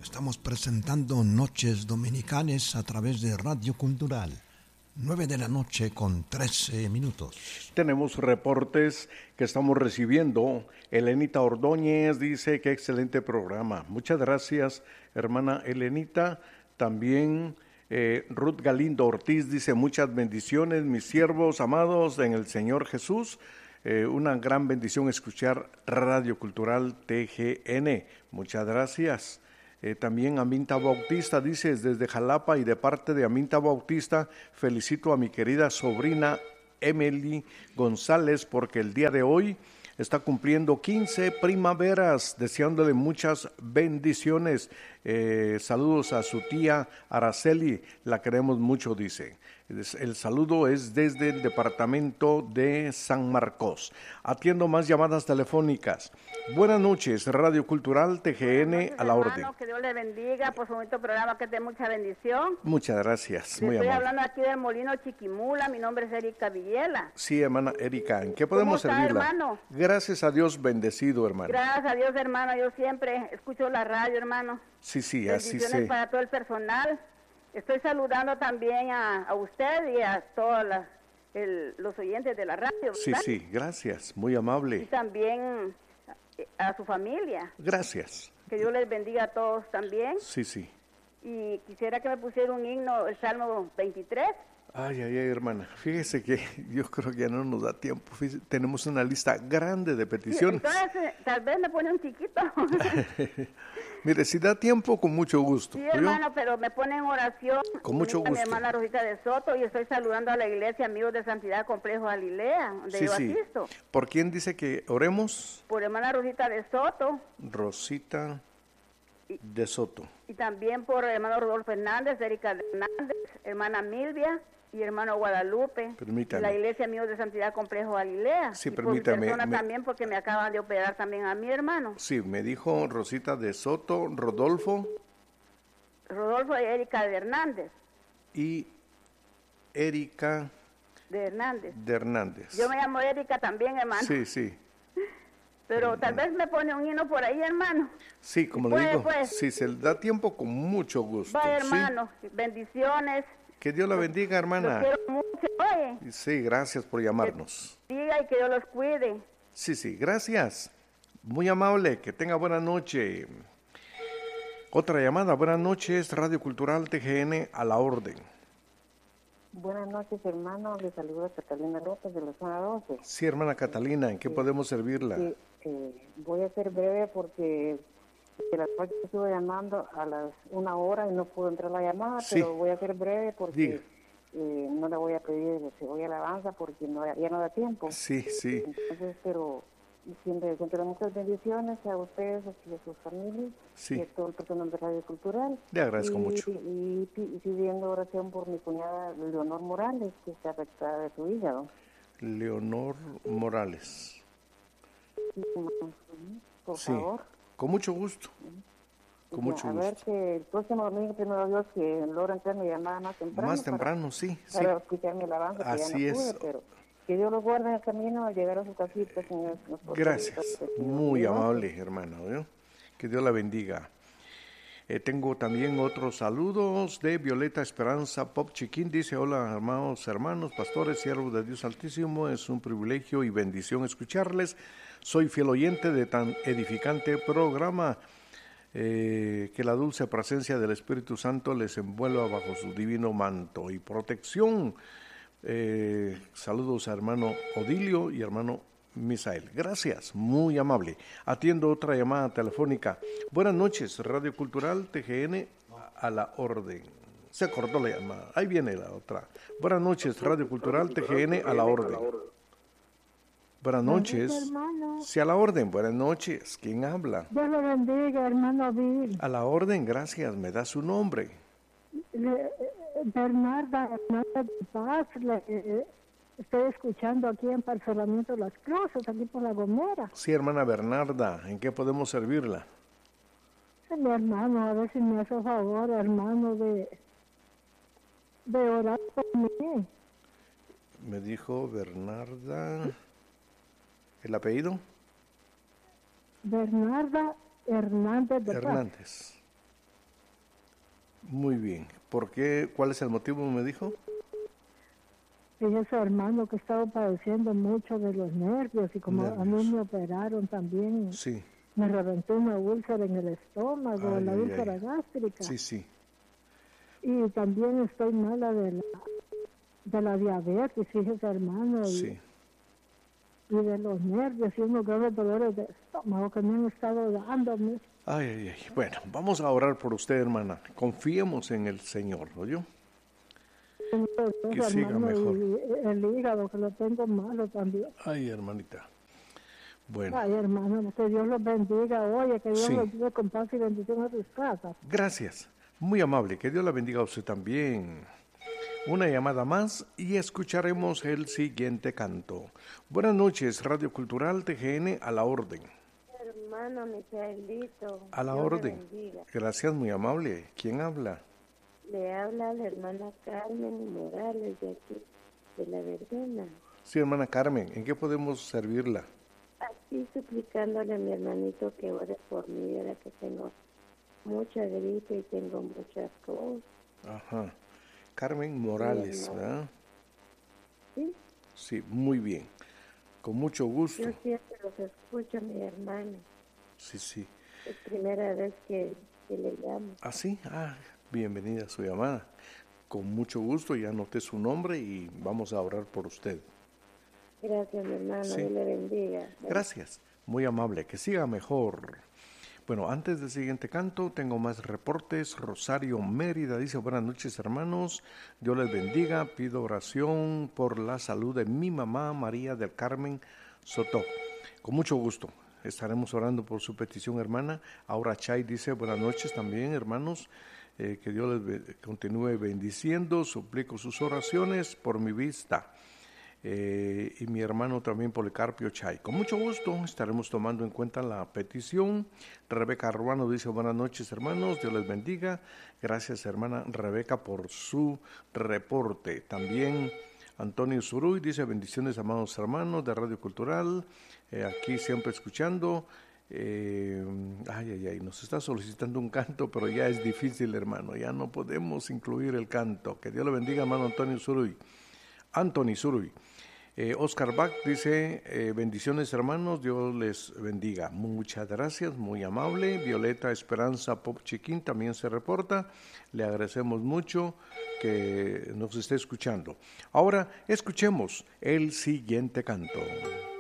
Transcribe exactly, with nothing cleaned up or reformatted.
Estamos presentando Noches Dominicanas a través de Radio Cultural. nueve de la noche con trece minutos. Tenemos reportes que estamos recibiendo. Elenita Ordóñez dice que excelente programa. Muchas gracias, hermana Elenita. También eh, Ruth Galindo Ortiz dice muchas bendiciones, mis siervos amados en el Señor Jesús. Eh, una gran bendición escuchar Radio Cultural T G N. Muchas gracias. Eh, también Aminta Bautista dice desde Jalapa, y de parte de Aminta Bautista felicito a mi querida sobrina Emily González porque el día de hoy está cumpliendo quince primaveras, deseándole muchas bendiciones. Eh, saludos a su tía Araceli, la queremos mucho, dice. El saludo es desde el departamento de San Marcos. Atiendo más llamadas telefónicas. Buenas noches, Radio Cultural T G N noches, a la hermano, orden. Que Dios le bendiga por su bonito programa, que te mucha bendición. Muchas gracias, le muy estoy amable. hablando aquí del Molino Chiquimula, mi nombre es Erika Villela. Sí, hermana Erika, ¿en qué podemos ¿Cómo está, servirla? hermano? Gracias a Dios, bendecido, hermano. Gracias a Dios, hermano, yo siempre escucho la radio, hermano. Sí, sí, así Bendiciones sé. para todo el personal. Estoy saludando también a, a usted y a todos la, el, los oyentes de la radio, ¿verdad? Sí, sí, gracias, muy amable. Y también a, a su familia. Gracias. Que Dios les bendiga a todos también. Sí, sí. Y quisiera que me pusiera un himno, el Salmo veintitrés. Ay, ay, ay, hermana, fíjese que yo creo que ya no nos da tiempo. Fíjese, tenemos una lista grande de peticiones. Sí, entonces, tal vez me pone un chiquito. Mire, si da tiempo, con mucho gusto. Sí, hermano, pero me pone en oración. Con mucho gusto. Mi hermana Rosita de Soto, y estoy saludando a la iglesia Amigos de Santidad Complejo Galilea, donde sí, yo sí. asisto. ¿Por quién dice que oremos? Por hermana Rosita de Soto. Rosita de Soto. Y también por hermano Rodolfo Hernández, Erika Hernández, hermana Milvia y hermano Guadalupe. Permítame. La iglesia Amigos de Santidad Complejo Galilea. Sí, y permítame. Por mi persona me... también, porque me acaban de operar también a mi hermano. Sí, me dijo Rosita de Soto, Rodolfo. Rodolfo y Erika de Hernández. Y Erika de Hernández. De Hernández. Yo me llamo Erika también, hermano. Sí, sí. Pero tal vez me pone un hino por ahí, hermano. Sí, como le puede, digo, pues. si se le da tiempo, con mucho gusto. Va, hermano, ¿sí? Bendiciones. Que Dios la bendiga, hermana. Los quiero mucho, oye. Sí, gracias por llamarnos. Que diga y que Dios los cuide. Sí, sí, gracias. Muy amable, que tenga buena noche. Otra llamada, buenas noches, Radio Cultural T G N a la orden. Buenas noches, hermano. Le saluda Catalina López de la zona doce. Sí, hermana Catalina, ¿en qué sí. podemos servirla? Sí, eh, voy a ser breve porque de la noche estuve llamando a las una hora y no pudo entrar la llamada, sí. pero voy a ser breve porque eh, no le voy a pedir que voy a alabanza porque no, ya no da tiempo. Sí, sí. Entonces, pero siempre, siempre muchas bendiciones a ustedes y a sus familias sí. y a todo el personal de Radio Cultural. Le agradezco y, mucho. Y, y, y pidiendo oración por mi cuñada Leonor Morales, que está afectada de su hígado. Leonor Morales. Sí, por sí. favor. Con mucho gusto. Con ya, mucho a gusto. ver que el próximo domingo, primero Dios, que logre entrar mi llamada más temprano. Más temprano, para, sí. Para sí. escuchar mi alabanza, que Así ya no pude, es. pero que Dios los guarde en el camino al llegar a su casita, Señor. Gracias. Muy amable, hermana. ¿eh? Que Dios la bendiga. Eh, tengo también otros saludos de Violeta Esperanza Pop Chiquín. Dice, hola hermanos, hermanos, pastores, siervos de Dios Altísimo. Es un privilegio y bendición escucharles. Soy fiel oyente de tan edificante programa. Eh, que la dulce presencia del Espíritu Santo les envuelva bajo su divino manto y protección. Eh, saludos a hermano Odilio y hermano Misael. Gracias, muy amable. Atiendo otra llamada telefónica. Buenas noches, Radio Cultural T G N a la orden. Se cortó la llamada. Ahí viene la otra. Buenas noches, Radio Cultural T G N a la orden. Buenas noches. Sí, a la orden. Buenas noches. ¿Quién habla? Dios lo bendiga, hermano Bill. A la orden, gracias. ¿Me da su nombre? Le, Bernarda Hernández de Paz. Le, eh, estoy escuchando aquí en Parcelamiento Las Cruces, aquí por La Gomera. Sí, hermana Bernarda. ¿En qué podemos servirla? Sí, mi hermano, a ver si me hace favor, hermano, de, de orar por mí. Me dijo Bernarda... ¿El apellido? Bernarda Hernández de Hernández. Muy bien. ¿Por qué? ¿Cuál es el motivo, me dijo? Fíjese, hermano, que he estado padeciendo mucho de los nervios y como nervios. A mí me operaron también. Sí. Me reventó una úlcera en el estómago, ay, la ay, úlcera ay. gástrica. Sí, sí. Y también estoy mala de la, de la diabetes, fíjese, hermano. Sí. Y, y de los nervios y unos graves dolores de estómago que me han estado dándome. Ay, ay, ay. Bueno, vamos a orar por usted, hermana. Confiemos en el Señor, ¿oyó? Que hermano, siga mejor. Y el hígado, que lo tengo malo también. Ay, hermanita. Bueno. Ay, hermano, que Dios los bendiga. Oye, que Dios sí. los bendiga con paz y bendición a sus casas. Gracias. Muy amable. Que Dios la bendiga a usted también. Una llamada más y escucharemos el siguiente canto. Buenas noches, Radio Cultural T G N, a la orden. Hermano Michaelito. A la Dios orden. Gracias, muy amable. ¿Quién habla? Le habla la hermana Carmen Morales de aquí, de la verbena. Sí, hermana Carmen, ¿en qué podemos servirla? Aquí suplicándole a mi hermanito que ore por mí, ahora que tengo mucha gripe y tengo muchas cosas. Ajá. Carmen Morales, sí, ¿verdad? Sí. Sí, muy bien. Con mucho gusto. Yo siempre los escucho, mi hermano. Sí, sí. Es primera vez que, que le llamo. ¿Ah, sí? Ah, bienvenida a su llamada. Con mucho gusto, ya anoté su nombre y vamos a orar por usted. Gracias, mi hermano. Sí. Dios le bendiga. Gracias. Muy amable. Que siga mejor. Bueno, antes del siguiente canto, tengo más reportes. Rosario Mérida dice, buenas noches, hermanos. Dios les bendiga. Pido oración por la salud de mi mamá, María del Carmen Soto. Con mucho gusto. Estaremos orando por su petición, hermana. Aura Chay dice, buenas noches también, hermanos. Eh, que Dios les be- continúe bendiciendo. Suplico sus oraciones por mi vista. Eh, y mi hermano también Policarpio Chay. Con mucho gusto estaremos tomando en cuenta la petición. Rebeca Ruano dice, buenas noches, hermanos. Dios les bendiga. Gracias, hermana Rebeca, por su reporte. También Antonio Zuruy dice, bendiciones, amados hermanos de Radio Cultural. Eh, aquí siempre escuchando. Eh, ay, ay, ay, nos está solicitando un canto, pero ya es difícil, hermano, ya no podemos incluir el canto. Que Dios le bendiga, hermano Antonio Zuruy. Anthony Zuruy. Eh, Oscar Bach dice, eh, bendiciones, hermanos, Dios les bendiga. Muchas gracias, muy amable. Violeta Esperanza Pop Chiquín también se reporta. Le agradecemos mucho que nos esté escuchando. Ahora escuchemos el siguiente canto.